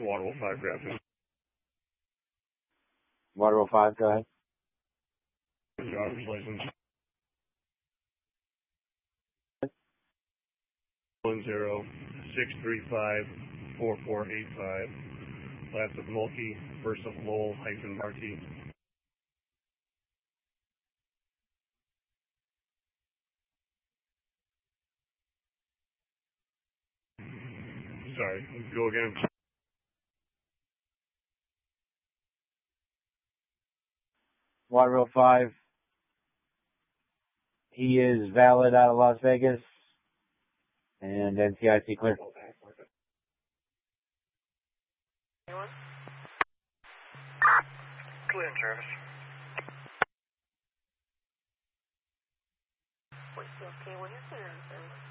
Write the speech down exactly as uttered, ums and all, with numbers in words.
Waterville five Grafton. Waterville five, go ahead. Driver's license. One zero six three five four four eight five. Last of Mulkey, first of Lowell hyphen Marty. Sorry, go again. Waterville five. He is valid out of Las Vegas. And N C I C clear. Clear in service. Okay, when you're clear in service.